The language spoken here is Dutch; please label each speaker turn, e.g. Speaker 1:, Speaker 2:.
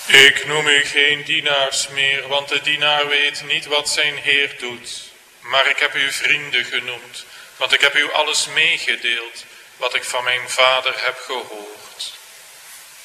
Speaker 1: Ik noem u geen dienaars meer, want de dienaar weet niet wat zijn Heer doet. Maar ik heb u vrienden genoemd, want ik heb u alles meegedeeld wat ik van mijn Vader heb gehoord.